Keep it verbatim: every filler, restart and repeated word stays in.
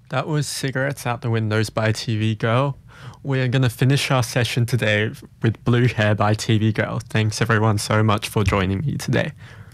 That was Cigarettes Out the Windows by T V Girl. We're going to finish our session today with Blue Hair by T V Girl. Thanks everyone so much for joining me today.